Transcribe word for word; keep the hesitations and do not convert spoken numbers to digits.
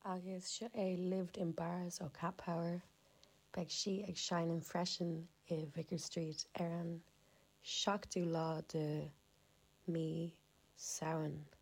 agus seo é lived in bars ó Cat Power, beidh si ag seanann freisin i Vicar Street ar an seachtú lá de mí samhain.